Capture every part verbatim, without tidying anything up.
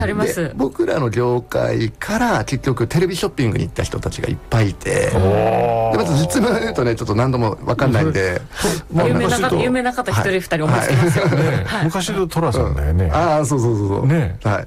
あります。 で僕らの業界から結局テレビショッピングに行った人たちがいっぱいいて、でまず実名を言うとねちょっと何度も分かんないんで有名な方有名な方一人二人思いつきますよね。 昔の寅さんだよね。 ああそうそうそうそうね。 はい。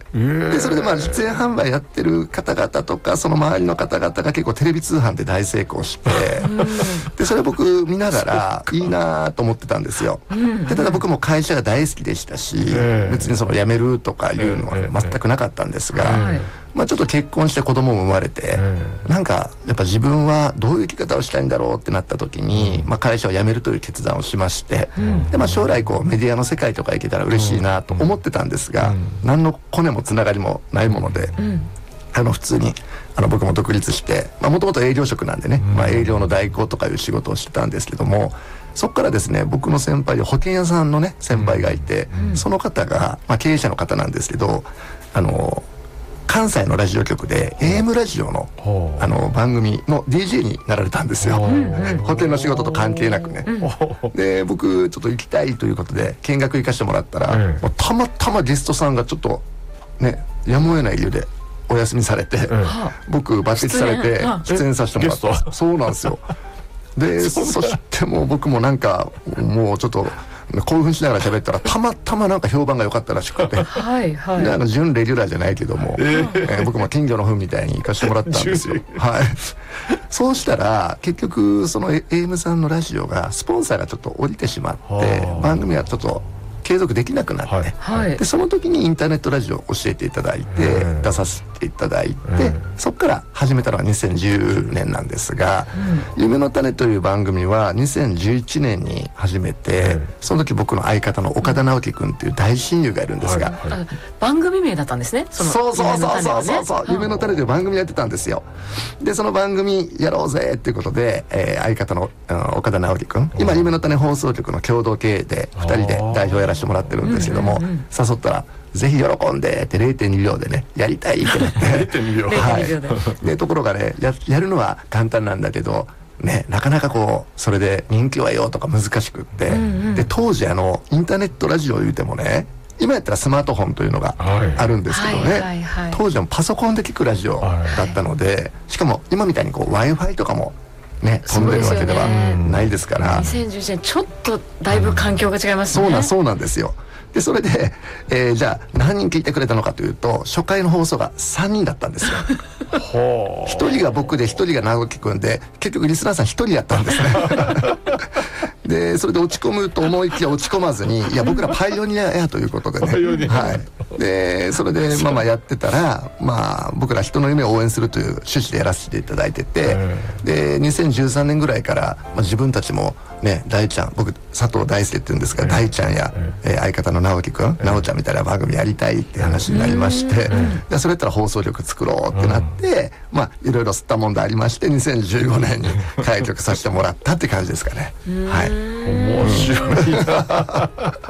でそれでまあ出演販売やってる方々とかその周りの方々が結構テレビ通販で大成功して、でそれ僕見ながらいいなと思ってたんですよ。でただ僕も会社が大好きでしたし、別にその辞めるとかいうのは全くなかったんですが、まあちょっと結婚して子供も生まれて、なんかやっぱ自分はどういう生き方をしたいんだろうってなった時に、まあ会社を辞めるという決断をしまして、でまあ将来こうメディアの世界とか行けたら嬉しいなと思ってたんですが、何のコネもつながりもないもので、あの普通にあの僕も独立してもともと営業職なんでね、まあ営業の代行とかいう仕事をしてたんですけども、そこからですね僕の先輩で保険屋さんのね先輩がいて、その方が、まあ、経営者の方なんですけど、あの関西のラジオ局で エーエム ラジオのあの番組の ディージェー になられたんですよ。保険の仕事と関係なくね。で僕ちょっと行きたいということで見学行かせてもらったら、もうたまたまゲストさんがちょっとねやむを得ない理由でお休みされて、僕抜擢されて出演させてもらった。そうなんですよ。でそしてもう僕もなんかもうちょっと興奮しながら喋ったらたまたまなんか評判が良かったらしくて、はいはい、であの準レギュラーじゃないけども、えーえー、僕も金魚の糞みたいに行かせてもらったんですよ。はい、そうしたら結局その エーエム さんのラジオがスポンサーがちょっと降りてしまって番組はちょっと継続できなくなって、はい、でその時にインターネットラジオを教えていただいて出させていただいて、そこから始めたのがにせんじゅうねんなんですが、うん、夢の種という番組はにせんじゅういちねんに始めて、その時僕の相方の岡田直樹君っていう大親友がいるんですが、はいはい、 番組名だったんですね。そのそうそうそうそうそうそう、夢の種という番組やってたんですよ。でその番組やろうぜっていうことで、えー、相方の、うん、岡田直樹君、今夢の種放送局の共同経営でふたりで代表やらしてもらってるんですけども、うんうんうん、誘ったらぜひ喜んでって れいてんにびょうでねやりたいってなってれいてんにびょうはいでところがね や, やるのは簡単なんだけどね、なかなかこうそれで人気はよとか難しくって、うんうん、で当時あのインターネットラジオ言うてもね、今やったらスマートフォンというのがあるんですけどね、はいはいはいはい、当時はパソコンで聞くラジオだったので、はい、しかも今みたいにこう Wi-Fi とかもね、飛んでるわけではないですから、 にせんじゅういちねんちょっとだいぶ環境が違いますね、 うん、そうなんそうなんですよ。でそれで、えー、じゃあ何人聞いてくれたのかというと、初回の放送がさんにんだったんですよ。ひとりが僕でひとりが直樹君で、結局リスナーさんひとりやったんですね。でそれで落ち込むと思いきや落ち込まずに、いや僕らパイオニアやということでね、はい、でそれでまあまあやってたら、まあ僕ら人の夢を応援するという趣旨でやらせていただいてて、でにせんじゅうさんねんぐらいから、まあ、自分たちもね、大ちゃん、僕佐藤大輔って言うんですが、大ちゃんや、えー、相方の直樹君、直ちゃんみたいな番組やりたいって話になりまして、でそれやったら放送局作ろうってなって、まあいろいろ吸ったもんでありまして、にせんじゅうごねんに開局させてもらったって感じですかね。はい、 面白いな。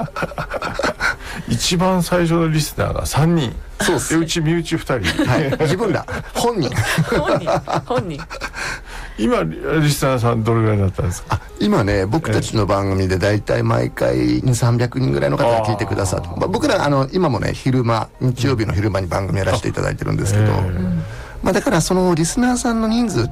一番最初のリスナーがさんにん、そうです。うち身内ふたり、 はい、自分ら本人本人本人今リスナーさんどれぐらいだったんですか？ あ、今ね僕たちの番組でだいたい毎回にせんさんびゃくにんぐらいの方が聞いてくださって、まあ、僕らあの今もね昼間日曜日の昼間に番組やらせていただいてるんですけど、まあ、だからそのリスナーさんの人数って、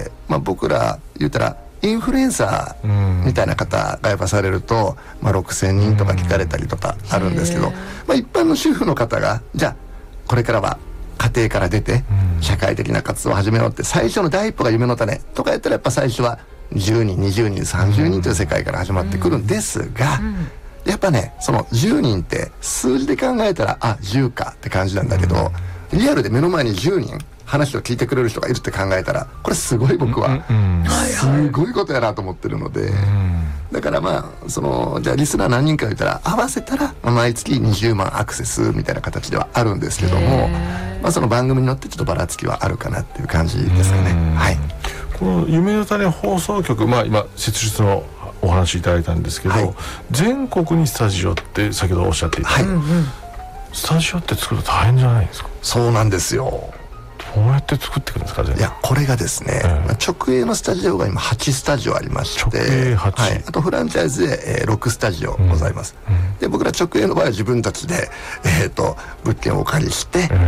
まあ、僕ら言ったらインフルエンサーみたいな方がやっぱされると、まあ、ろくせんにんとか聞かれたりとかあるんですけど、まあ、一般の主婦の方がじゃあこれからは家庭から出て社会的な活動を始めようって、最初の第一歩が夢の種とかやったらやっぱ最初はじゅうにんにじゅうにんさんじゅうにんという世界から始まってくるんですが、やっぱねそのじゅうにんって数字で考えたらあじゅうかって感じなんだけど、リアルで目の前にじゅうにん話を聞いてくれる人がいるって考えたら、これすごい僕はすごいことやなと思ってるので、だからまあそのじゃあリスナー何人か言ったら合わせたら毎月にじゅうまんアクセスみたいな形ではあるんですけども、まあその番組によってちょっとばらつきはあるかなっていう感じですかね。はい、 この夢の種放送局、まあ今設立のお話いただいたんですけど、はい、全国にスタジオって先ほどおっしゃっていた、はい、スタジオって作ると大変じゃないですか？ そうなんですよ。 うやって作っていくんですか？ いやこれがですね、 ええ、 直営のスタジオが今はちスタジオありまして、 直営はち、 はい、あとフランチャイズで、えー、ろくスタジオございます、うんうん、で僕ら直営の場合は自分たちで、えー、と物件をお借りして、